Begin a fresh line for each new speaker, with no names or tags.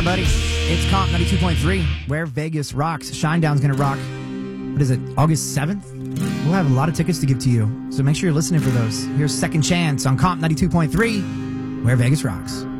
buddy. It's Comp 92.3, where Vegas rocks. Shinedown's going to rock. What is it, August 7th? We'll have a lot of tickets to give to you, so make sure you're listening for those. Here's Second Chance on Comp 92.3, where Vegas rocks.